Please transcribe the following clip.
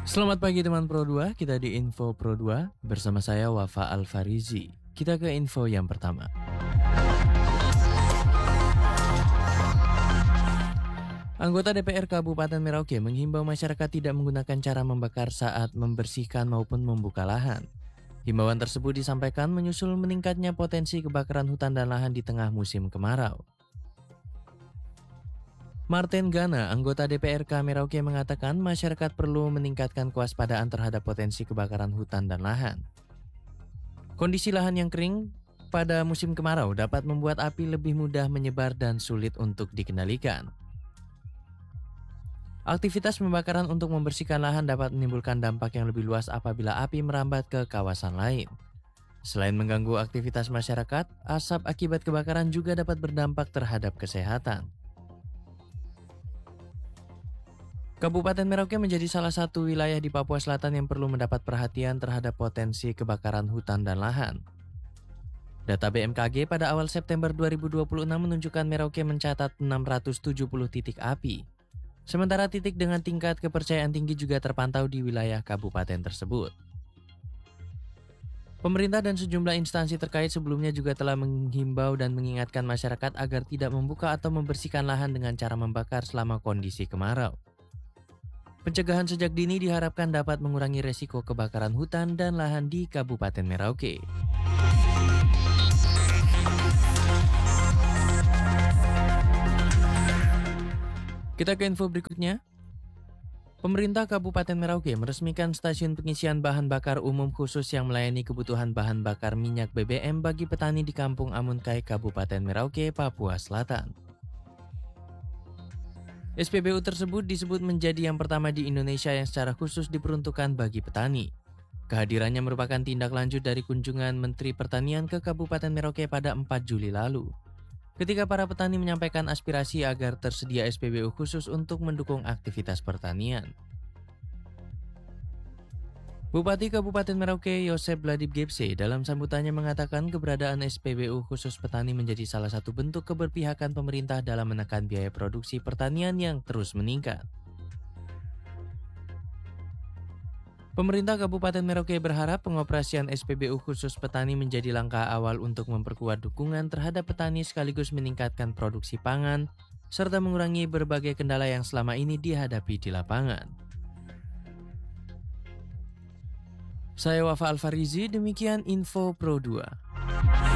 Selamat pagi teman Pro 2, kita di Info Pro 2 bersama saya Wafa Alfarizi. Kita ke info yang pertama. Anggota DPR Kabupaten Merauke menghimbau masyarakat tidak menggunakan cara membakar saat membersihkan maupun membuka lahan. Himbauan tersebut disampaikan menyusul meningkatnya potensi kebakaran hutan dan lahan di tengah musim kemarau. Martin Gana, anggota DPRK Merauke mengatakan masyarakat perlu meningkatkan kewaspadaan terhadap potensi kebakaran hutan dan lahan. Kondisi lahan yang kering pada musim kemarau dapat membuat api lebih mudah menyebar dan sulit untuk dikendalikan. Aktivitas pembakaran untuk membersihkan lahan dapat menimbulkan dampak yang lebih luas apabila api merambat ke kawasan lain. Selain mengganggu aktivitas masyarakat, asap akibat kebakaran juga dapat berdampak terhadap kesehatan. Kabupaten Merauke menjadi salah satu wilayah di Papua Selatan yang perlu mendapat perhatian terhadap potensi kebakaran hutan dan lahan. Data BMKG pada awal September 2026 menunjukkan Merauke mencatat 670 titik api. Sementara titik dengan tingkat kepercayaan tinggi juga terpantau di wilayah kabupaten tersebut. Pemerintah dan sejumlah instansi terkait sebelumnya juga telah menghimbau dan mengingatkan masyarakat agar tidak membuka atau membersihkan lahan dengan cara membakar selama kondisi kemarau. Pencegahan sejak dini diharapkan dapat mengurangi resiko kebakaran hutan dan lahan di Kabupaten Merauke. Kita ke info berikutnya. Pemerintah Kabupaten Merauke meresmikan stasiun pengisian bahan bakar umum khusus yang melayani kebutuhan bahan bakar minyak BBM bagi petani di Kampung Amunkai, Kabupaten Merauke, Papua Selatan. SPBU tersebut disebut menjadi yang pertama di Indonesia yang secara khusus diperuntukkan bagi petani. Kehadirannya merupakan tindak lanjut dari kunjungan Menteri Pertanian ke Kabupaten Merauke pada 4 Juli lalu. Ketika para petani menyampaikan aspirasi agar tersedia SPBU khusus untuk mendukung aktivitas pertanian. Bupati Kabupaten Merauke Yosep Bladib Gepse dalam sambutannya mengatakan keberadaan SPBU khusus petani menjadi salah satu bentuk keberpihakan pemerintah dalam menekan biaya produksi pertanian yang terus meningkat. Pemerintah Kabupaten Merauke berharap pengoperasian SPBU khusus petani menjadi langkah awal untuk memperkuat dukungan terhadap petani sekaligus meningkatkan produksi pangan, serta mengurangi berbagai kendala yang selama ini dihadapi di lapangan. Saya Wafa Alfarizi, demikian Info Pro 2.